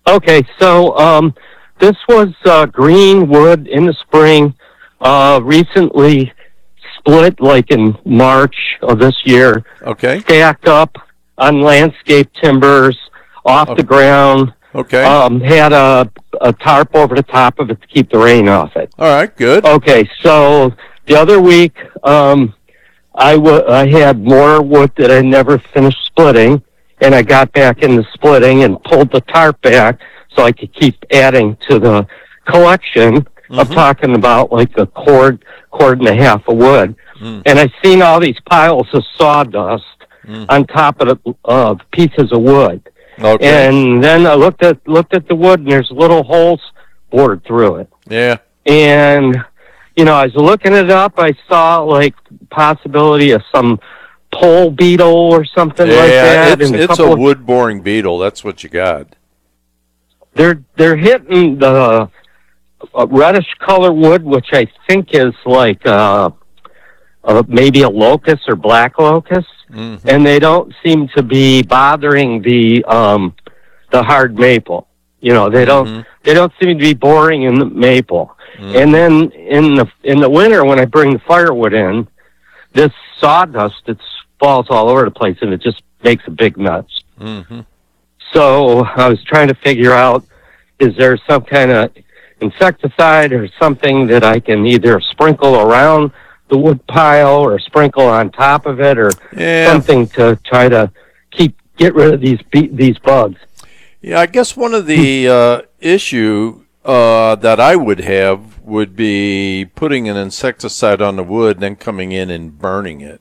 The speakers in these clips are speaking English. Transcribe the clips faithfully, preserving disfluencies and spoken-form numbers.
Okay, so um, this was uh, green wood in the spring, uh, recently split like in March of this year, Okay. stacked up on landscape timbers off Okay. the ground, Okay. um, had a, a tarp over the top of it to keep the rain off it. All right. Good. Okay, so the other week, um, I, w- I had more wood that I never finished splitting, and I got back into splitting and pulled the tarp back so I could keep adding to the collection Mm-hmm. of talking about like a cord, cord and a half of wood. Mm. And I seen all these piles of sawdust Mm. on top of the, uh, pieces of wood. Okay. And then I looked at looked at the wood, and there's little holes bored through it. Yeah. And you know, I was looking it up. I saw like possibility of some pole beetle or something Yeah. like that. It's and it's couple a of, wood boring beetle. That's what you got. they're they're hitting the uh, reddish color wood, which I think is like uh, uh, maybe a locust or black locust. Mm-hmm. And they don't seem to be bothering the um, the hard maple. You know, they don't Mm-hmm. they don't seem to be boring in the maple. Mm-hmm. And then in the in the winter, when I bring the firewood in, this sawdust it falls all over the place, and it just makes a big mess. Mm-hmm. So I was trying to figure out, is there some kind of insecticide or something that I can either sprinkle around the wood pile or sprinkle on top of it, or Yeah. something to try to keep get rid of these be- these bugs. Yeah, I guess one of the uh, issue uh, that I would have would be putting an insecticide on the wood and then coming in and burning it.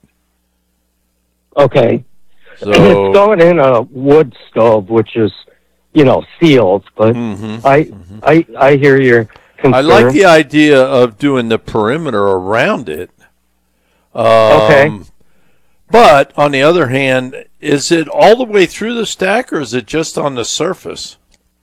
Okay, and it's So, going in a wood stove, which is, you know, sealed. But Mhm. I, I I hear your concern. I like the idea of doing the perimeter around it. Um, Okay. But on the other hand, is it all the way through the stack, or is it just on the surface?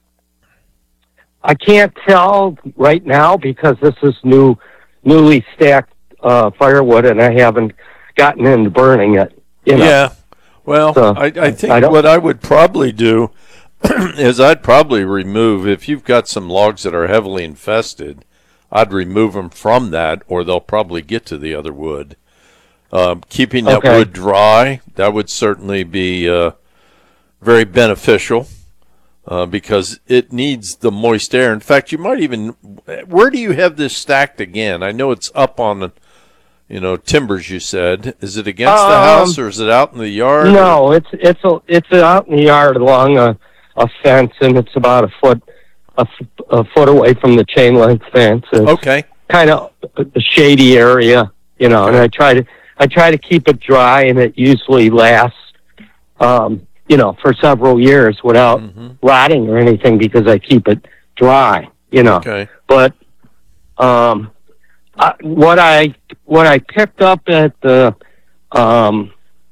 I can't tell right now because this is new, newly stacked uh, firewood, and I haven't gotten into burning it. You know? Yeah. Well, So, I, I think I don't- what I would probably do is I'd probably remove, if you've got some logs that are heavily infested, I'd remove them from that, or they'll probably get to the other wood. Um, keeping that Okay. wood dry, that would certainly be uh, very beneficial uh, because it needs the moist air. In fact, you might even, where do you have this stacked again? I know it's up on the, you know, timbers, you said. Is it against the Um, house, or is it out in the yard? No, it's it's a, it's out in the yard along a, a fence, and it's about a foot a, f- a foot away from the chain link fence. It's Okay. kind of a shady area, you know. And Okay. I try to I try to keep it dry, and it usually lasts, um, you know, for several years without Mhm. rotting or anything because I keep it dry, you know. Okay. But um, I, what I what I picked up at the um,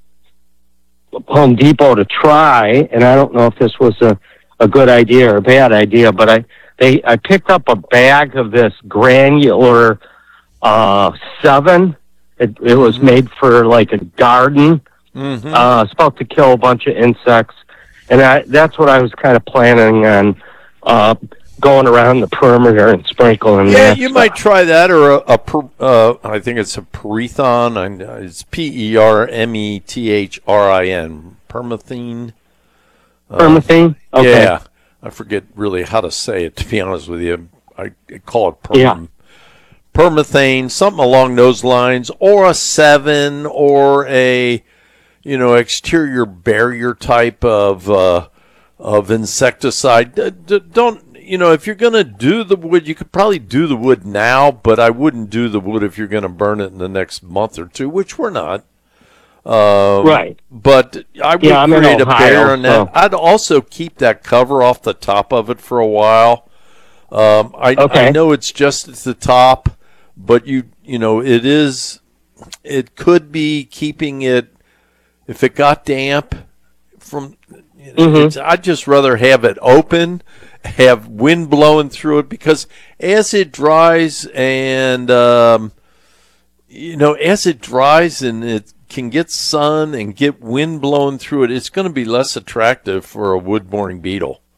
Home Depot to try, and I don't know if this was a, a good idea or a bad idea, but I they I picked up a bag of this granular uh, seven. It, it was made for like a garden. Mm-hmm. Uh, it's supposed to kill a bunch of insects, and I, that's what I was kind of planning on uh, going around the perimeter and sprinkling. Yeah, that you stuff. might try that, or a, a per, uh, I think it's a Permethrin. and, uh, It's P E R M E T H R I N. Permethrin. Permethrin. Okay. Yeah, I forget really how to say it, to be honest with you. I call it perm. Yeah. Permethane, something along those lines, or a seven, or a, you know, exterior barrier type of uh, of insecticide. D- d- don't, you know, if you're going to do the wood, you could probably do the wood now, but I wouldn't do the wood if you're going to burn it in the next month or two, which we're not. Um, Right. But I would Yeah, I'm in create a Ohio, barrier on that. so- I'd also keep that cover off the top of it for a while. Um, I, Okay. I know it's just at the top, but you you know it is. It could be keeping it if it got damp from. Mhm. It's, I'd just rather have it open, have wind blowing through it, because as it dries and um, you know as it dries and it can get sun and get wind blowing through it, it's going to be less attractive for a wood boring beetle.